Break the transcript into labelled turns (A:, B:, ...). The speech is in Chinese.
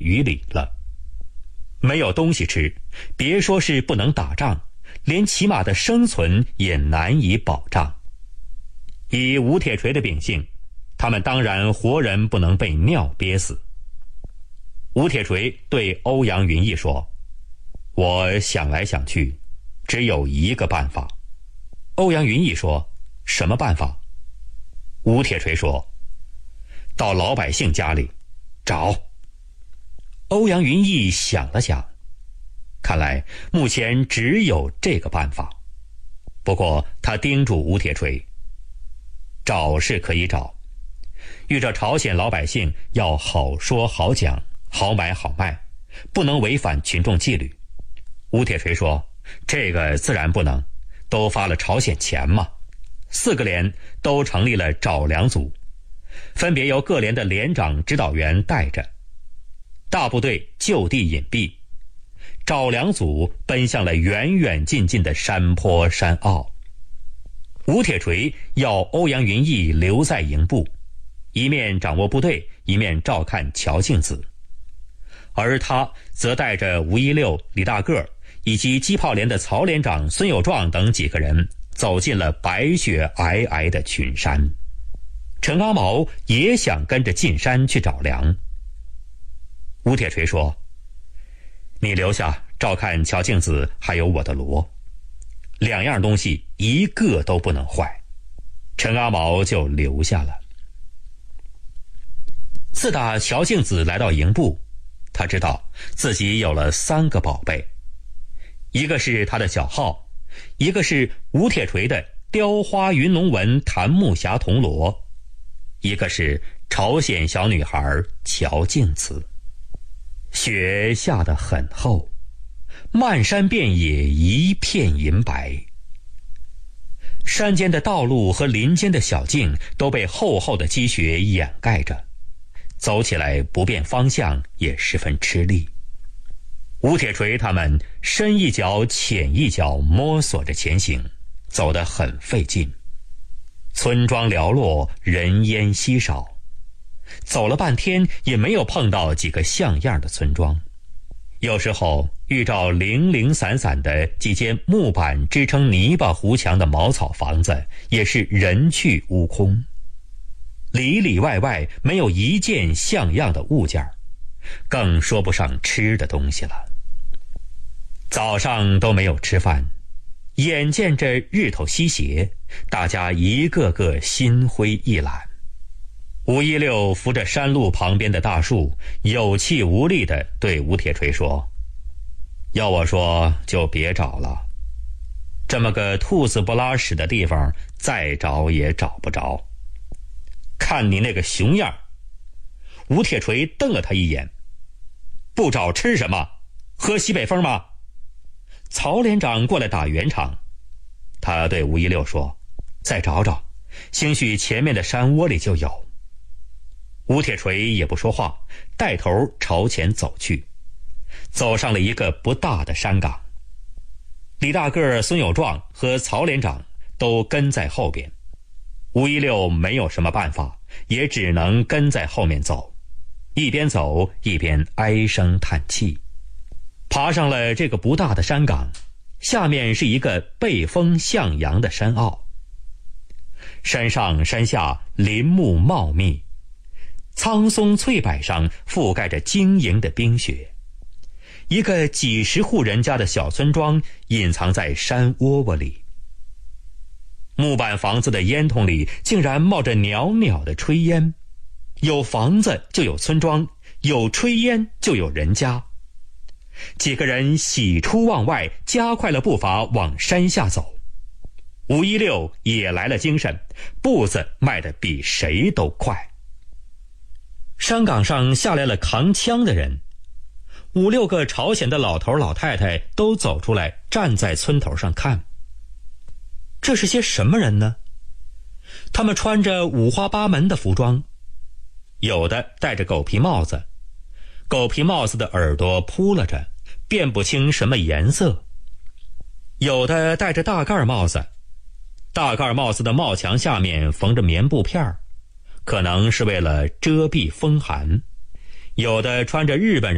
A: 于理了。没有东西吃，别说是不能打仗，连起码的生存也难以保障。以吴铁锤的秉性，他们当然活人不能被尿憋死。吴铁锤对欧阳云逸说：我想来想去，只有一个办法。欧阳云逸说：什么办法？吴铁锤说：到老百姓家里找。欧阳云逸想了想，看来目前只有这个办法。不过他叮嘱吴铁锤，找是可以找，遇着朝鲜老百姓要好说好讲，好买好卖，不能违反群众纪律。吴铁锤说：这个自然不能，都发了朝鲜钱嘛。4个连都成立了找粮组，分别由各连的连长指导员带着，大部队就地隐蔽，找粮组奔向了远远近近的山坡山坳。吴铁锤要欧阳云逸留在营部，一面掌握部队，一面照看乔敬子，而他则带着吴一六、李大个以及机炮连的曹连长孙有壮等几个人走进了白雪皑皑的群山。陈阿毛也想跟着进山去找粮。吴铁锤说：你留下照看乔敬子还有我的锣，2样东西一个都不能坏。陈阿毛就留下了。自打乔敬子来到营部，他知道自己有了3个宝贝，一个是他的小号，一个是吴铁锤的雕花云龙纹檀木匣铜锣，一个是朝鲜小女孩乔敬子。雪下得很厚，漫山遍野一片银白，山间的道路和林间的小径都被厚厚的积雪掩盖着，走起来不辨方向，也十分吃力。吴铁锤他们深一脚浅一脚摸索着前行，走得很费劲。村庄寥落，人烟稀少，走了半天也没有碰到几个像样的村庄。有时候遇到零零散散的几间木板支撑泥巴糊墙的茅草房子，也是人去屋空，里里外外没有一件像样的物件，更说不上吃的东西了。早上都没有吃饭，眼见着日头西斜，大家一个个心灰意懒。吴一六扶着山路旁边的大树，有气无力地对吴铁锤说：要我说就别找了，这么个兔子不拉屎的地方，再找也找不着。看你那个熊样。吴铁锤瞪了他一眼：不找吃什么？喝西北风吗？曹连长过来打圆场，他对吴一六说：再找找，兴许前面的山窝里就有。吴铁锤也不说话，带头朝前走去，走上了一个不大的山岗。李大个、孙有壮和曹连长都跟在后边，吴一六没有什么办法，也只能跟在后面走，一边走一边唉声叹气。爬上了这个不大的山岗，下面是一个背风向阳的山坳，山上山下林木茂密，苍松翠柏上覆盖着晶莹的冰雪。一个几十户人家的小村庄隐藏在山窝窝里，木板房子的烟囱里竟然冒着袅袅的炊烟。有房子就有村庄，有炊烟就有人家。几个人喜出望外，加快了步伐往山下走。吴一六也来了精神，步子迈得比谁都快。山岗上下来了扛枪的人，5、6个朝鲜的老头老太太都走出来，站在村头上看。这是些什么人呢？他们穿着五花八门的服装，有的戴着狗皮帽子，狗皮帽子的耳朵扑了着，辨不清什么颜色；有的戴着大盖帽子，大盖帽子的帽墙下面缝着棉布片，可能是为了遮蔽风寒；有的穿着日本人